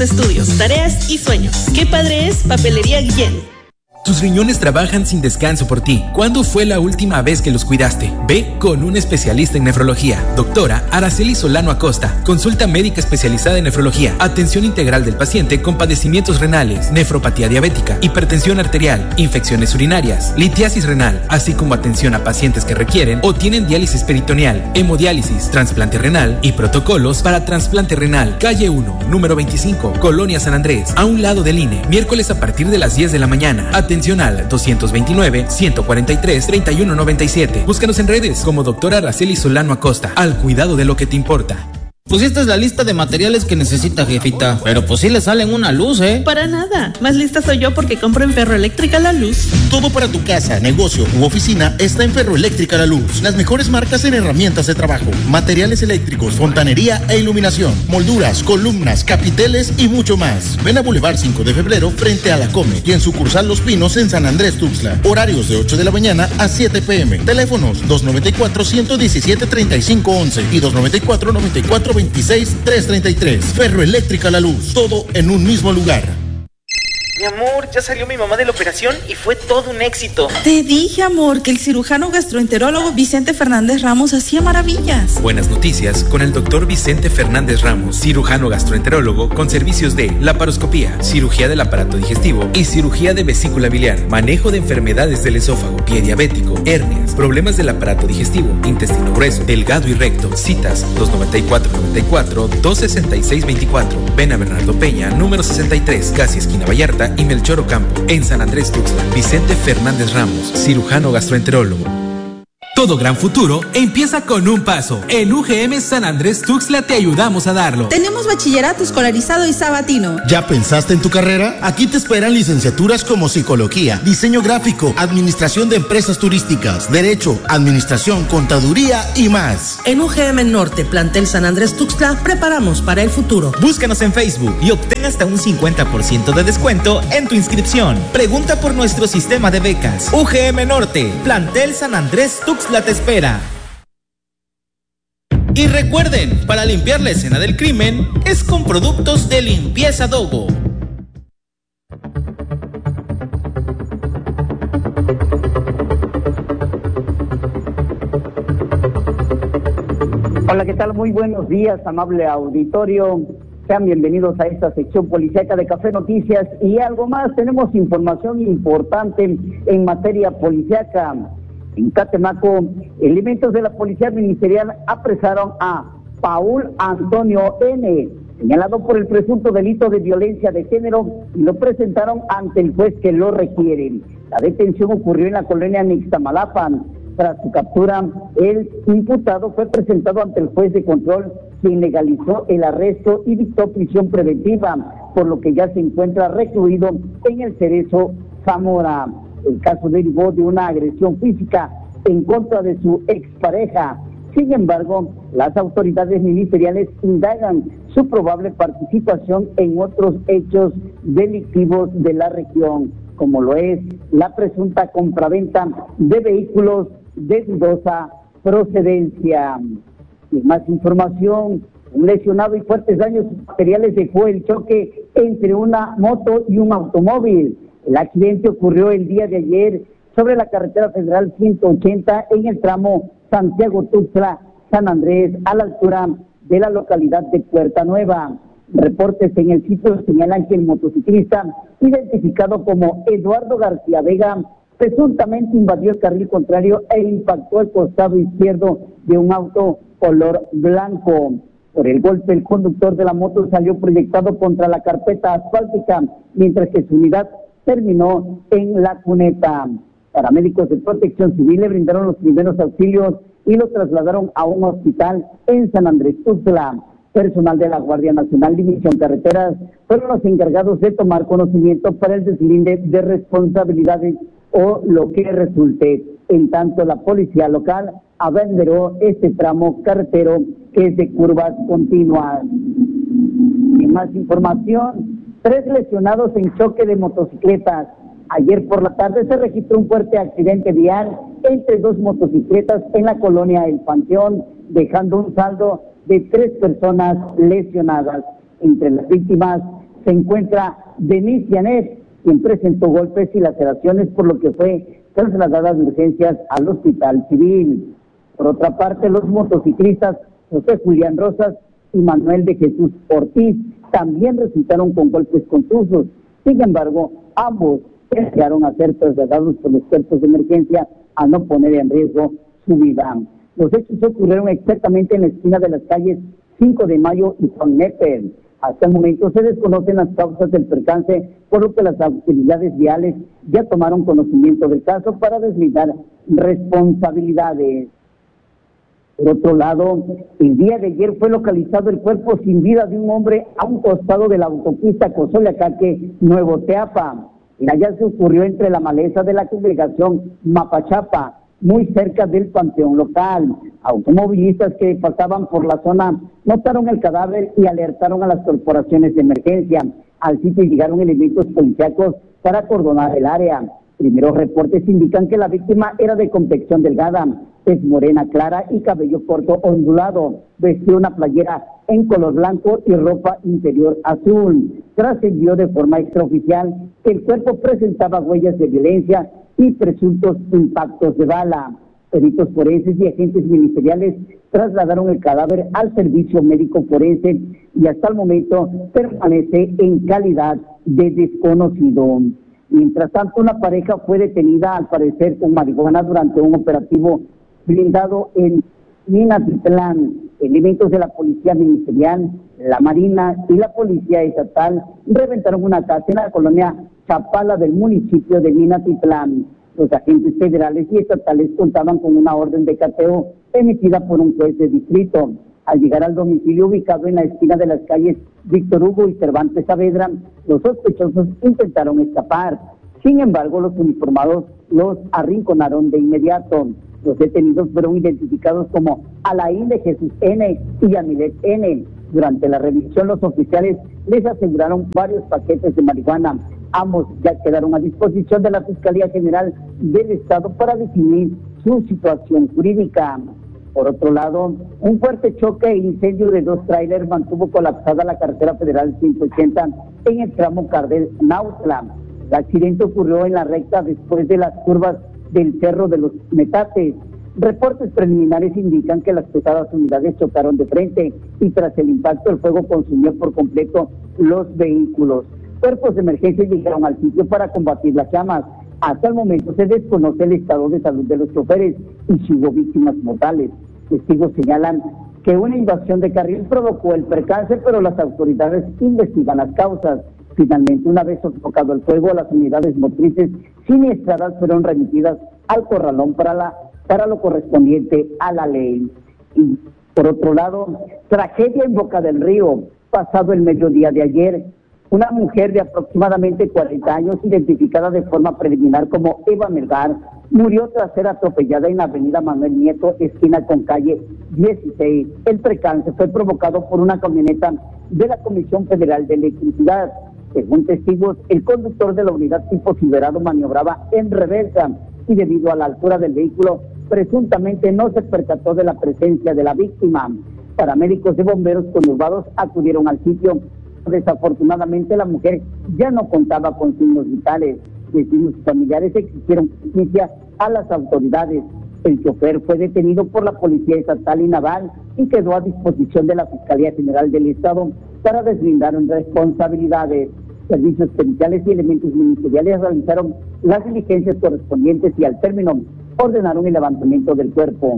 estudios, tareas y sueños. ¡Qué padre es Papelería Guillén! Tus riñones trabajan sin descanso por ti. ¿Cuándo fue la última vez que los cuidaste? Ve con un especialista en nefrología. Doctora Araceli Solano Acosta. Consulta médica especializada en nefrología. Atención integral del paciente con padecimientos renales, nefropatía diabética, hipertensión arterial, infecciones urinarias, litiasis renal, así como atención a pacientes que requieren o tienen diálisis peritoneal, hemodiálisis, trasplante renal y protocolos para trasplante renal. Calle 1, número 25, Colonia San Andrés, a un lado del INE. Miércoles a partir de las 10 de la mañana. Atención al 229-143-3197. Búscanos en redes como doctora Araceli Solano Acosta. Al cuidado de lo que te importa. Pues esta es la lista de materiales que necesita, jefita. Pero pues sí le salen una luz, ¿eh? Para nada. Más lista soy yo porque compro en Ferroeléctrica La Luz. Todo para tu casa, negocio u oficina está en Ferroeléctrica La Luz. Las mejores marcas en herramientas de trabajo, materiales eléctricos, fontanería e iluminación, molduras, columnas, capiteles y mucho más. Ven a Boulevard 5 de Febrero frente a la Come y en sucursal Los Pinos en San Andrés Tuxtla. Horarios de 8 de la mañana a 7 p.m. Teléfonos 294-117-3511 y 294-9426-333. Ferroeléctrica La Luz. Todo en un mismo lugar. Mi amor, ya salió mi mamá de la operación y fue todo un éxito. Te dije, amor, que el cirujano gastroenterólogo Vicente Fernández Ramos hacía maravillas. Buenas noticias con el doctor Vicente Fernández Ramos, cirujano gastroenterólogo con servicios de laparoscopía, cirugía del aparato digestivo y cirugía de vesícula biliar, manejo de enfermedades del esófago, pie diabético, hernias, problemas del aparato digestivo, intestino grueso, delgado y recto. Citas 294-94-266-24. Ven a Bernardo Peña, número 63, casi esquina Vallarta y Melchor Ocampo, en San Andrés Tuxtla. Vicente Fernández Ramos, cirujano gastroenterólogo. Todo gran futuro empieza con un paso. En UGM San Andrés Tuxtla te ayudamos a darlo. Tenemos bachillerato escolarizado y sabatino. ¿Ya pensaste en tu carrera? Aquí te esperan licenciaturas como psicología, diseño gráfico, administración de empresas turísticas, derecho, administración, contaduría y más. En UGM Norte, plantel San Andrés Tuxtla, preparamos para el futuro. Búscanos en Facebook y obtén hasta un 50% de descuento en tu inscripción. Pregunta por nuestro sistema de becas. UGM Norte, plantel San Andrés Tuxtla te espera. Y recuerden, para limpiar la escena del crimen es con productos de limpieza Dogo. Hola, ¿qué tal? Muy buenos días, amable auditorio. Sean bienvenidos a esta sección policíaca de Café Noticias y algo más. Tenemos información importante en materia policíaca. En Catemaco, elementos de la Policía Ministerial apresaron a Paul Antonio N., señalado por el presunto delito de violencia de género, y lo presentaron ante el juez que lo requiere. La detención ocurrió en la colonia Nixtamalapan. Tras su captura, el imputado fue presentado ante el juez de control, quien legalizó el arresto y dictó prisión preventiva, por lo que ya se encuentra recluido en el Cerezo Zamora. El caso derivó de una agresión física en contra de su expareja. Sin embargo, las autoridades ministeriales indagan su probable participación en otros hechos delictivos de la región, como lo es la presunta compraventa de vehículos de dudosa procedencia. Y más información, un lesionado y fuertes daños materiales dejó el choque entre una moto y un automóvil. El accidente ocurrió el día de ayer sobre la carretera federal 180 en el tramo Santiago-Tuxtla-San Andrés, a la altura de la localidad de Puerta Nueva. Reportes en el sitio señalan que el motociclista, identificado como Eduardo García Vega, presuntamente invadió el carril contrario e impactó el costado izquierdo de un auto color blanco. Por el golpe, el conductor de la moto salió proyectado contra la carpeta asfáltica, mientras que su unidad terminó en la cuneta. Paramédicos de Protección Civil le brindaron los primeros auxilios y lo trasladaron a un hospital en San Andrés Tuxtla. Personal de la Guardia Nacional División Carreteras fueron los encargados de tomar conocimiento para el deslinde de responsabilidades o lo que resulte. En tanto, la policía local abanderó este tramo carretero que es de curvas continuas. Y más información, 3 lesionados en choque de motocicletas. Ayer por la tarde se registró un fuerte accidente vial entre 2 motocicletas en la colonia El Panteón, dejando un saldo de 3 personas lesionadas. Entre las víctimas se encuentra Denise Janet, quien presentó golpes y laceraciones, por lo que fue trasladada de urgencias al hospital civil. Por otra parte, los motociclistas José Julián Rosas y Manuel de Jesús Ortiz también resultaron con golpes contusos. Sin embargo, ambos desearon a ser trasladados por los cuerpos de emergencia a no poner en riesgo su vida. Los hechos ocurrieron exactamente en la esquina de las calles 5 de Mayo y Juan Neppel. Hasta el momento se desconocen las causas del percance, por lo que las autoridades viales ya tomaron conocimiento del caso para deslindar responsabilidades. Por otro lado, el día de ayer fue localizado el cuerpo sin vida de un hombre a un costado de la autopista Cozoleacaque, Nuevo Teapa. El hallazgo ocurrió entre la maleza de la congregación Mapachapa, muy cerca del panteón local. Automovilistas que pasaban por la zona notaron el cadáver y alertaron a las corporaciones de emergencia. Al sitio llegaron elementos policíacos para acordonar el área. Primeros reportes indican que la víctima era de complexión delgada, tez morena clara y cabello corto ondulado. Vestía una playera en color blanco y ropa interior azul. Trascendió de forma extraoficial que el cuerpo presentaba huellas de violencia y presuntos impactos de bala. Peritos forenses y agentes ministeriales trasladaron el cadáver al servicio médico forense y hasta el momento permanece en calidad de desconocido. Mientras tanto, una pareja fue detenida al parecer con marihuana durante un operativo blindado en Minatitlán. Elementos de la Policía Ministerial, la Marina y la Policía Estatal reventaron una casa en la colonia Chapala del municipio de Minatitlán. Los agentes federales y estatales contaban con una orden de cateo emitida por un juez de distrito. Al llegar al domicilio ubicado en la esquina de las calles Víctor Hugo y Cervantes Saavedra, los sospechosos intentaron escapar. Sin embargo, los uniformados los arrinconaron de inmediato. Los detenidos fueron identificados como Alain de Jesús N. y Yamilet N. Durante la revisión, los oficiales les aseguraron varios paquetes de marihuana. Ambos ya quedaron a disposición de la Fiscalía General del Estado para definir su situación jurídica. Por otro lado, un fuerte choque e incendio de 2 tráilers mantuvo colapsada la carretera federal 180 en el tramo Cardel-Nautla. El accidente ocurrió en la recta después de las curvas del Cerro de los Metates. Reportes preliminares indican que las pesadas unidades chocaron de frente y tras el impacto el fuego consumió por completo los vehículos. Cuerpos de emergencia llegaron al sitio para combatir las llamas. Hasta el momento se desconoce el estado de salud de los choferes y si hubo víctimas mortales. Testigos señalan que una invasión de carril provocó el percance, pero las autoridades investigan las causas. Finalmente, una vez sofocado el fuego, las unidades motrices siniestradas fueron remitidas al corralón para lo correspondiente a la ley. Y por otro lado, tragedia en Boca del Río. Pasado el mediodía de ayer, una mujer de aproximadamente 40 años, identificada de forma preliminar como Eva Melgar, murió tras ser atropellada en la avenida Manuel Nieto, esquina con calle 16. El percance fue provocado por una camioneta de la Comisión Federal de Electricidad. Según testigos, el conductor de la unidad tipo Silverado maniobraba en reversa y debido a la altura del vehículo, presuntamente no se percató de la presencia de la víctima. Paramédicos de bomberos conurbados acudieron al sitio. Desafortunadamente, la mujer ya no contaba con signos vitales. Vecinos y familiares exigieron justicia a las autoridades. El chofer fue detenido por la Policía Estatal y Naval y quedó a disposición de la Fiscalía General del Estado para deslindar responsabilidades. Servicios periciales y elementos ministeriales realizaron las diligencias correspondientes y al término ordenaron el levantamiento del cuerpo.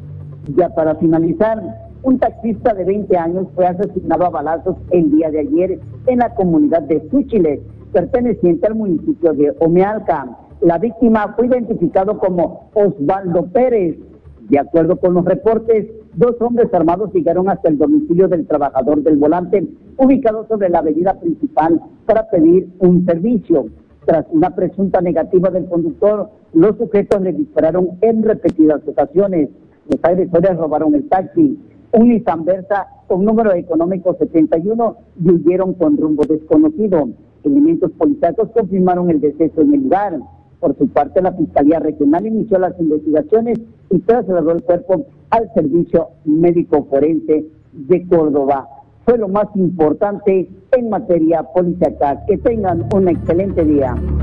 Ya para finalizar, un taxista de 20 años fue asesinado a balazos el día de ayer en la comunidad de Súchile, perteneciente al municipio de Omealca. La víctima fue identificado como Osvaldo Pérez. De acuerdo con los reportes, 2 hombres armados llegaron hasta el domicilio del trabajador del volante, ubicado sobre la avenida principal, para pedir un servicio. Tras una presunta negativa del conductor, los sujetos le dispararon en repetidas ocasiones. Los agresores robaron el taxi, un Nissan Versa con número económico 71, y huyeron con rumbo desconocido. Elementos policíacos confirmaron el deceso en el lugar. Por su parte, la Fiscalía Regional inició las investigaciones y trasladó el cuerpo al Servicio Médico Forense de Córdoba. fue lo más importante en materia policíaca. Que tengan un excelente día.